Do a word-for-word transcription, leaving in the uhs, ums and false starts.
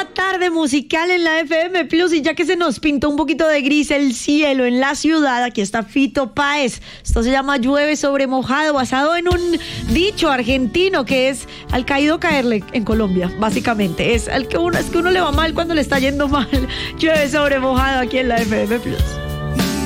Una tarde musical en la F M Plus, y ya que se nos pintó un poquito de gris el cielo en la ciudad, aquí está Fito Páez. Esto se llama Llueve sobre mojado, basado en un dicho argentino que es al caído caerle en Colombia, básicamente. Es al que uno, es que uno le va mal cuando le está yendo mal. Llueve sobre mojado aquí en la F M Plus.